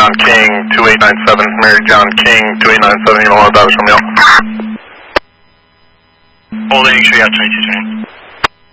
John King, 2897, Mary John King, 2897, you know what that was from you. Holding, sure you got 22 turn.